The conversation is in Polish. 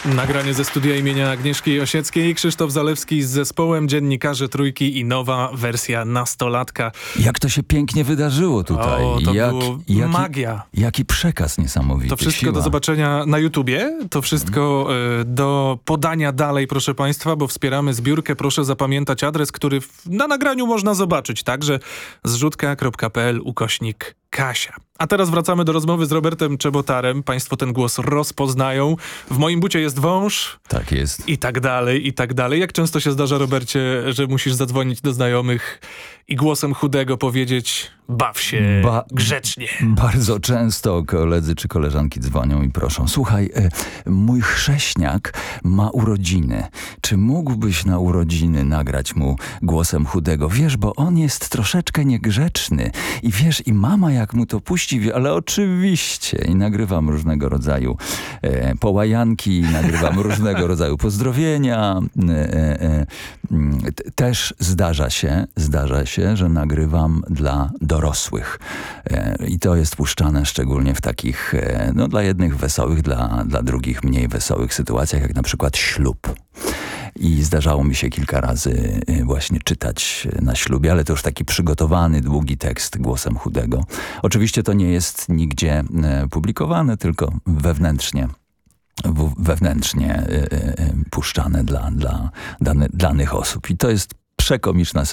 Nagranie ze studia imienia Agnieszki Osieckiej, Krzysztof Zalewski z zespołem, dziennikarze Trójki i nowa wersja nastolatka. Jak to się pięknie wydarzyło tutaj. O, to było magia. Jaki przekaz niesamowity. To wszystko siła. Do zobaczenia na YouTubie, to wszystko do podania dalej, proszę Państwa, bo wspieramy zbiórkę. Proszę zapamiętać adres, który na nagraniu można zobaczyć, także zrzutka.pl/Kasia. A teraz wracamy do rozmowy z Robertem Czebotarem. Państwo ten głos rozpoznają. W moim bucie jest wąż. Tak jest. I tak dalej, i tak dalej. Jak często się zdarza, Robercie, że musisz zadzwonić do znajomych i głosem chudego powiedzieć: baw się grzecznie. Bardzo często koledzy czy koleżanki dzwonią i proszą: słuchaj, mój chrześniak ma urodziny. Czy mógłbyś na urodziny nagrać mu głosem chudego? Wiesz, bo on jest troszeczkę niegrzeczny. I wiesz, i mama jak mu to puści, ale oczywiście. I nagrywam różnego rodzaju połajanki, nagrywam różnego rodzaju pozdrowienia. Też zdarza się, że nagrywam dla dorosłych. I to jest puszczane szczególnie w takich, dla jednych wesołych, dla drugich mniej wesołych sytuacjach, jak na przykład ślub. I zdarzało mi się kilka razy właśnie czytać na ślubie, ale to już taki przygotowany, długi tekst głosem chudego. Oczywiście to nie jest nigdzie publikowane, tylko wewnętrznie puszczane dla danych osób. I to jest przekomiczna sytuacja.